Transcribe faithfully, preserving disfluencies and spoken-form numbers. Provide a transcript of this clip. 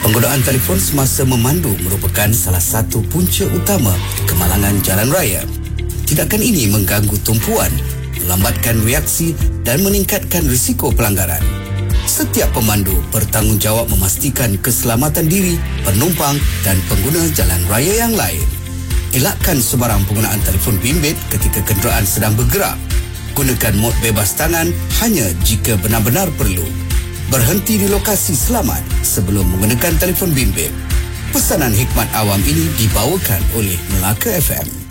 Penggunaan telefon semasa memandu merupakan salah satu punca utama kemalangan jalan raya. Tindakan ini mengganggu tumpuan, melambatkan reaksi dan meningkatkan risiko pelanggaran. Setiap pemandu bertanggungjawab memastikan keselamatan diri, penumpang dan pengguna jalan raya yang lain. Elakkan sebarang penggunaan telefon bimbit ketika kenderaan sedang bergerak. Gunakan mod bebas tangan hanya jika benar-benar perlu. Berhenti di lokasi selamat sebelum menggunakan telefon bimbit. Pesanan hikmat awam ini dibawakan oleh Melaka F M.